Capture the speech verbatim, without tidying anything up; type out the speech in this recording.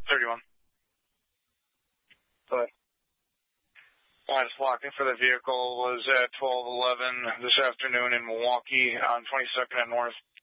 thirty-one. Go ahead. Last locking for the vehicle was at twelve eleven this afternoon in Milwaukee on twenty-second and North.